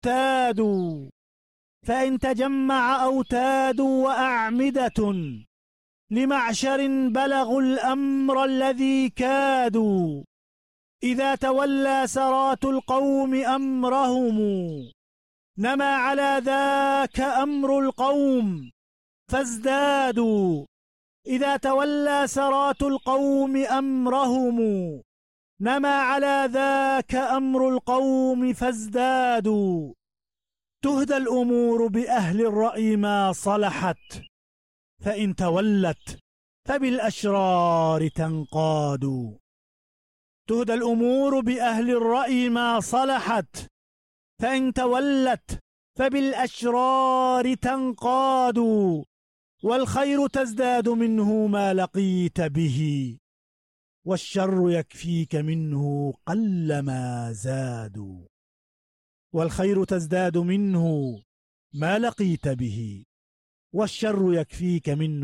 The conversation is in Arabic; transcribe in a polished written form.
أوتاد، فإن تجمع أوتاد وأعمدة لمعشر بلغوا الأمر الذي كادوا، إذا تولى سرات القوم أمرهم نما على ذاك أمر القوم فازدادوا، إذا تولى سرات القوم أمرهم نما على ذاك أمر القوم فازدادوا. تهدى الأمور بأهل الرأي ما صلحت، فإن تولت فبالأشرار تنقاد. تهدى الأمور بأهل الرأي ما صلحت، فإن تولت فبالأشرار تنقاد. والخير تزداد منه ما لقيت به، والشر يكفيك منه قلما زاد. والخير تزداد منه ما لقيت به، والشر يكفيك منه